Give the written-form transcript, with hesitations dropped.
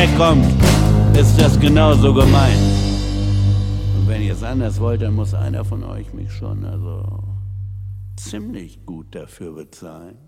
daherkommt, ist das genauso gemeint. Und wenn ihr es anders wollt, dann muss einer von euch mich schon ziemlich gut dafür bezahlen.